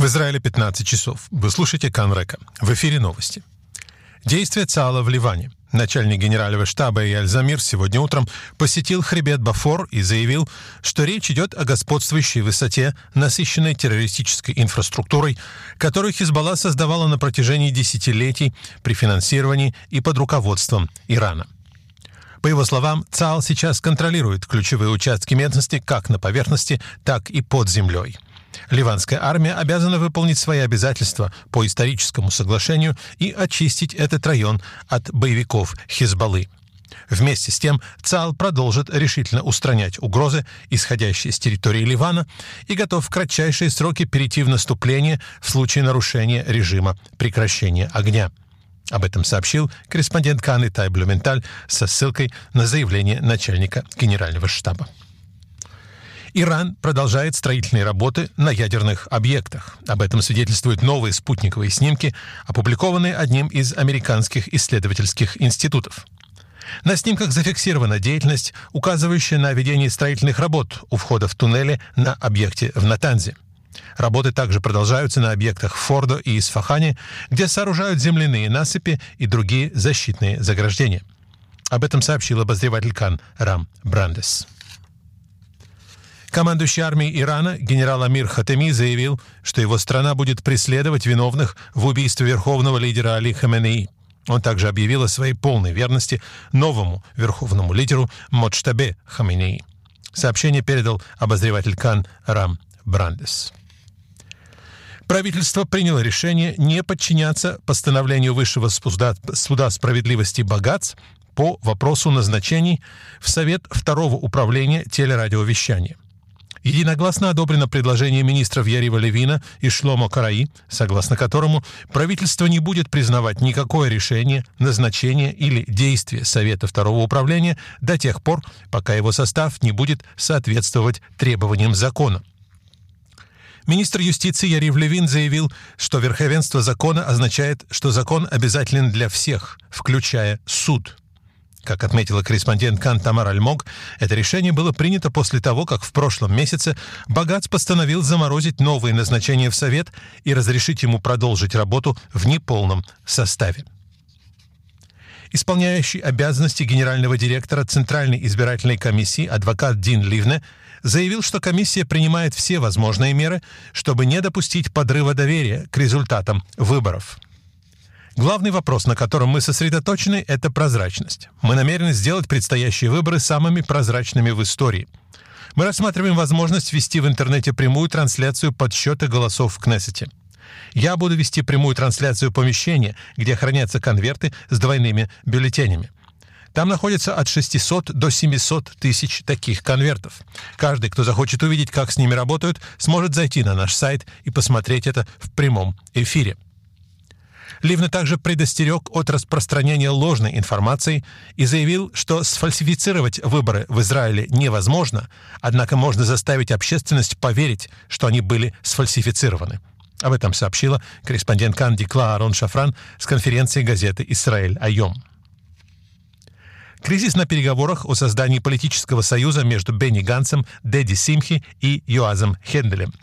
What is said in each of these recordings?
В Израиле 15 часов. Вы слушаете Кан Река. В эфире новости. Действия ЦААЛа в Ливане. Начальник генерального штаба Эйяль Замир сегодня утром посетил хребет Бафор и заявил, что речь идет о господствующей высоте, насыщенной террористической инфраструктурой, которую Хизбалла создавала на протяжении десятилетий при финансировании и под руководством Ирана. По его словам, ЦААЛ сейчас контролирует ключевые участки местности как на поверхности, так и под землей. Ливанская армия обязана выполнить свои обязательства по историческому соглашению и очистить этот район от боевиков Хизбаллы. Вместе с тем, ЦААЛ продолжит решительно устранять угрозы, исходящие с территории Ливана, и готов в кратчайшие сроки перейти в наступление в случае нарушения режима прекращения огня. Об этом сообщил корреспондент Кан Итай Блюменталь со ссылкой на заявление начальника генерального штаба. Иран продолжает строительные работы на ядерных объектах. Об этом свидетельствуют новые спутниковые снимки, опубликованные одним из американских исследовательских институтов. На снимках зафиксирована деятельность, указывающая на ведение строительных работ у входа в туннели на объекте в Натанзе. Работы также продолжаются на объектах в Фордо и Исфахане, где сооружают земляные насыпи и другие защитные заграждения. Об этом сообщил обозреватель Кан Рам Брандес. Командующий армией Ирана генерал Амир Хатеми заявил, что его страна будет преследовать виновных в убийстве верховного лидера Али Хаменеи. Он также объявил о своей полной верности новому верховному лидеру Моджтабе Хаменеи. Сообщение передал обозреватель Кан Рам Брандес. Правительство приняло решение не подчиняться постановлению Высшего суда справедливости Багац по вопросу назначений в Совет второго управления телерадиовещания. Единогласно одобрено предложение министров Ярива Левина и Шломо Караи, согласно которому правительство не будет признавать никакое решение, назначение или действие Совета второго управления до тех пор, пока его состав не будет соответствовать требованиям закона. Министр юстиции Ярив Левин заявил, что верховенство закона означает, что закон обязателен для всех, включая суд. Как отметила корреспондент Кан Тамар Альмог, это решение было принято после того, как в прошлом месяце Багац постановил заморозить новые назначения в Совет и разрешить ему продолжить работу в неполном составе. Исполняющий обязанности генерального директора Центральной избирательной комиссии адвокат Дин Ливне заявил, что комиссия принимает все возможные меры, чтобы не допустить подрыва доверия к результатам выборов. Главный вопрос, на котором мы сосредоточены, это прозрачность. Мы намерены сделать предстоящие выборы самыми прозрачными в истории. Мы рассматриваем возможность вести в интернете прямую трансляцию подсчета голосов в Кнессете. Я буду вести прямую трансляцию помещения, где хранятся конверты с двойными бюллетенями. Там находится от 600 до 700 тысяч таких конвертов. Каждый, кто захочет увидеть, как с ними работают, сможет зайти на наш сайт и посмотреть это в прямом эфире. Ливне также предостерег от распространения ложной информации и заявил, что сфальсифицировать выборы в Израиле невозможно, однако можно заставить общественность поверить, что они были сфальсифицированы. Об этом сообщила корреспондент Кан Дикла Арон Шафран с конференции газеты «Исраэль Айом». Кризис на переговорах о создании политического союза между Бенни Ганцем, Дэдди Симхи и Йоазом Хенделем.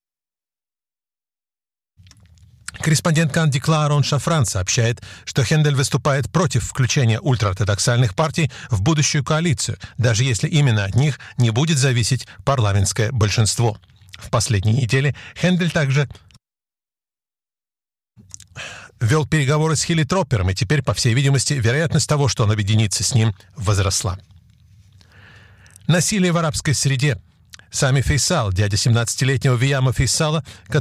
Корреспондент Кан Дикла Арон Шафран сообщает, что Хендель выступает против включения ультраортодоксальных партий в будущую коалицию, даже если именно от них не будет зависеть парламентское большинство. В последние недели Хендель также вел переговоры с Хилли Троппером, и теперь, по всей видимости, вероятность того, что он объединится с ним, возросла. Насилие в арабской среде. Сами Фейсал, дядя 17-летнего Вияма Фейсала,